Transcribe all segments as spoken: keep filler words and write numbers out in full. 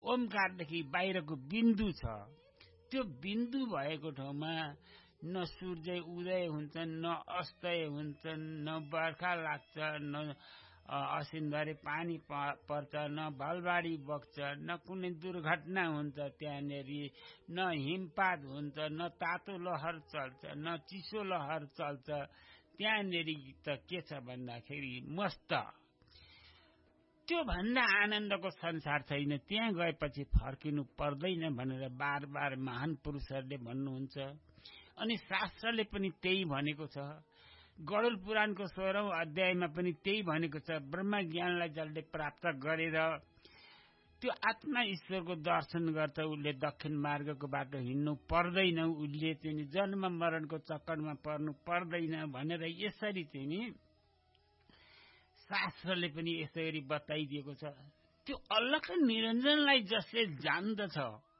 ओमकारदेखि बाहिरको बिन्दु छ, त्यो बिन्दु भएको ठाउँमा न सूर्य उदय हुन्छन्, न अस्तय हुन्छन्, न बर्खा लाग्छ, न असिनभरि पानी पर्छ, न भलबाढी बग्छ, न कुनै दुर्घटना हुन्छ त्यहाँनिर, न हिमपात हुन्छ, न तातो लहर चल्छ, न चिसो लहर चल्छ। त्यहाँनिर त के छ भन्दाखेरि मस्त, त्यो भन्दा आनन्दको संसार छैन। त्यहाँ गएपछि फर्किनु पर्दैन भनेर बार बार महान पुरुषहरूले भन्नुहुन्छ। अनि शास्त्रले पनि त्यही भनेको छ। गरुड पुराणको सोह्रौं अध्यायमा पनि त्यही भनेको छ। ब्रह्म ज्ञानलाई जसले प्राप्त गरेर त्यो आत्मा ईश्वरको दर्शन गर्छ, उसले दक्षिण मार्गको बाटो हिँड्नु पर्दैन, उसले चाहिँ जन्म मरणको चक्करमा पर्नु पर्दैन भनेर यसरी चाहिँ शास्त्रले पनि यसरी बताइदिएको छ। त्यो अलख निरञ्जनलाई जसले जान्दछ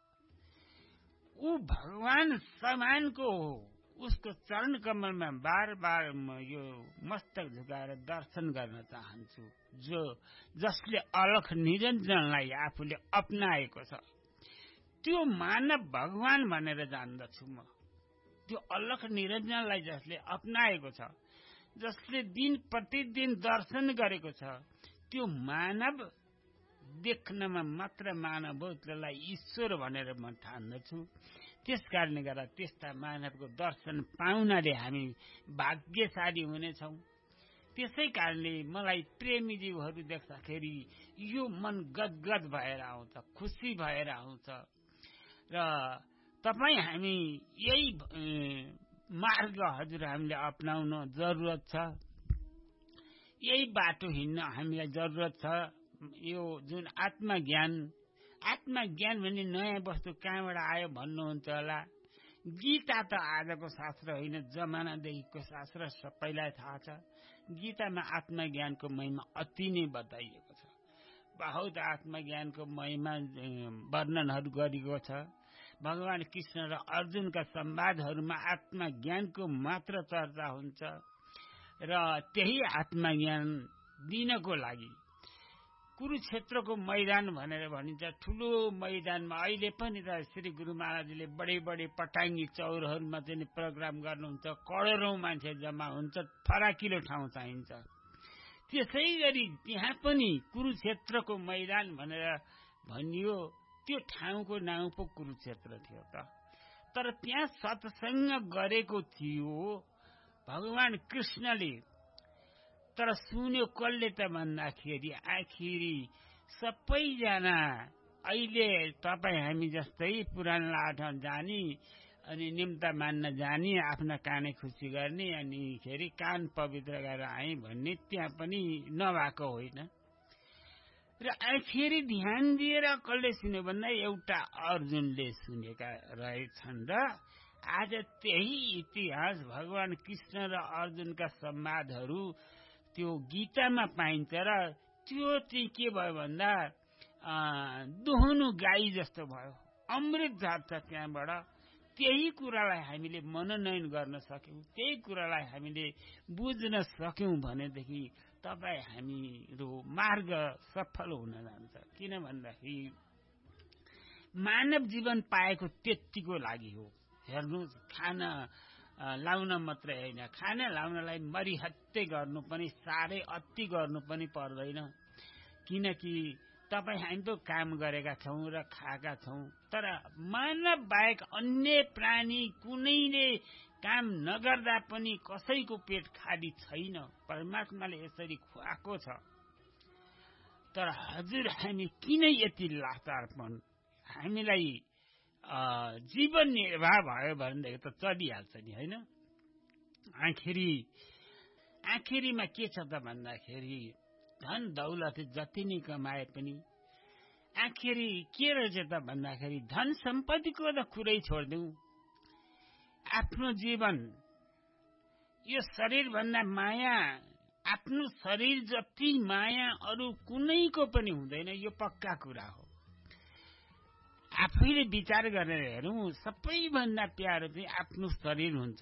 ऊ भगवान समानको हो। उसको चरण कमलमा बार बार म यो मस्तक झुकाएर दर्शन गर्न चाहन्छु। जो जसले अलख निरञ्जनलाई आफूले अपनाएको छ त्यो मानव भगवान भनेर जान्दछु म। त्यो अलख निरञ्जनलाई जसले अपनाएको छ, जसले दिन प्रतिदिन दर्शन गरेको छ, त्यो मानव देख्नमा मात्र मानव हो, त्यसलाई ईश्वर भनेर म ठान्दछु। त्यस कारणले गर्दा त्यस्ता मानवको दर्शन पाउनाले हामी भाग्यशाली हुनेछौँ। त्यसै कारणले मलाई प्रेमीजीवहरू देख्दाखेरि यो मन गदगद भएर आउँछ, खुसी भएर आउँछ। र तपाईँ हामी यही मार्ग हजुर हामीले अपनाउन जरुरत छ, यही बाटो हिँड्न हामीलाई जरुरत छ। यो जुन आत्मज्ञान, आत्मज्ञान भन्ने नयाँ वस्तु कहाँबाट आयो भन्नुहुन्छ होला। गीता त आजको शास्त्र होइन, जमानादेखिको शास्त्र, सबैलाई थाहा छ। गीतामा आत्मज्ञानको महिमा अति नै बताइएको छ। बहुत आत्मज्ञानको महिमा वर्णनहरू गरिएको छ। भगवान कृष्ण र अर्जुनका संवादहरूमा आत्मज्ञानको मात्र चर्चा हुन्छ। र त्यही आत्मज्ञान दिनको लागि कुरुक्षेत्रको मैदान भनेर भनिन्छ। ठुलो मैदानमा अहिले पनि त श्री गुरु महाराजले बडे बडे पटाङ्गी चौरहरूमा चाहिँ प्रोग्राम गर्नुहुन्छ। करोडौं मान्छे जम्मा हुन्छ, फराकिलो ठाउँ चाहिन्छ। त्यसै गरी त्यहाँ पनि कुरुक्षेत्रको मैदान भनेर भनियो। त्यो ठाउँको नाउँ पो कुरुक्षेत्र थियो त। तर त्यहाँ सत्संग गरेको थियो भगवान कृष्णले। तर सुन्यो कसले त भन्दाखेरि आखिरी सबैजना अहिले तपाईँ हामी जस्तै पुराण लाठ जाने अनि निम्ता मान्न जाने, आफ्ना काने खुसी गर्ने, अनि खेरि कान पवित्र गरेर आए भन्ने त्यहाँ पनि नभएको होइन। र आखिरी ध्यान दिएर कसले सुन्यो भन्दा एउटा अर्जुनले सुनेका रहेछन्। र आज त्यही इतिहास भगवान कृष्ण र अर्जुनका संवादहरू त्यो गीतामा पाइन्छ। र त्यो चाहिँ के भयो भन्दा दुहुनु गाई जस्तो भयो, अमृत झर्छ त्यहाँबाट। त्यही कुरालाई हामीले मननयन गर्न सक्यौं, त्यही कुरालाई हामीले बुझ्न सक्यौं भनेदेखि तपाईँ हामीहरू मार्ग सफल हुन जान्छ। किन भन्दाखेरि मानव जीवन पाएको त्यतिको लागि हो। हेर्नुहोस्, खाना लाउन मात्रै होइन, खाना लाउनलाई मरिहत्ते गर्नु पनि, साह्रै अति गर्नु पनि पर्दैन। किनकि तपाईँ हामी त काम गरेका छौँ र खाएका छौँ। तर मानव बाहेक अन्य प्राणी कुनैले काम नगर्दा पनि कसैको पेट खाली छैन। परमात्माले यसरी खुवाएको छ। तर हजुर हामी किन यति लाचारपन? हामीलाई जीवन निर्वाह भयो भनेदेखि त चलिहाल्छ नि, होइन? आखिरी आखिरीमा के छ त भन्दाखेरि धन दौलत जति नै कमाए पनि आखिरी के रहेछ त भन्दाखेरि धन सम्पत्तिको त कुरै छोड्देऊ। आफ्नो जीवन, यो शरीर भन्दा माया, आफ्नो शरीर जति माया अरू कुनैको पनि हुँदैन। यो पक्का कुरा हो। आफैले विचार गरेर हेरौँ, सबैभन्दा प्यारो चाहिँ आफ्नो शरीर हुन्छ।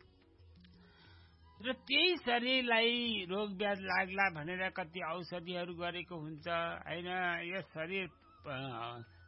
र त्यही शरीरलाई रोग ब्याज लाग्ला भनेर कति औषधिहरू गरेको हुन्छ, होइन? यो शरीर